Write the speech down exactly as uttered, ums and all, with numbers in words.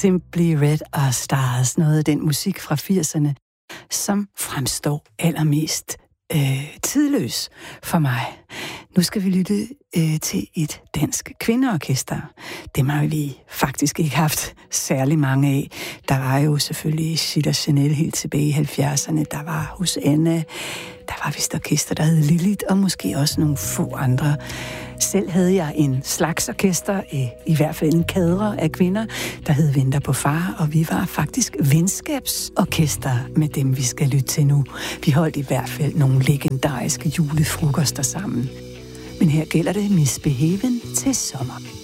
Simply Red og Stars, noget af den musik fra firserne, som fremstår allermest øh, tidløs for mig. Nu skal vi lytte øh, til et dansk kvindeorkester. Dem har vi faktisk ikke haft særlig mange af. Der var jo selvfølgelig Zita Chanel helt tilbage i halvfjerdserne. Der var hos Anna. Der var vist orkester, der hed Lilith, og måske også nogle få andre. Selv havde jeg en slags orkester, i, i hvert fald en kadre af kvinder, der hed Venter på far, og vi var faktisk venskabsorkester med dem, vi skal lytte til nu. Vi holdt i hvert fald nogle legendariske julefrokoster sammen. Men her gælder det Misbehaven til sommer.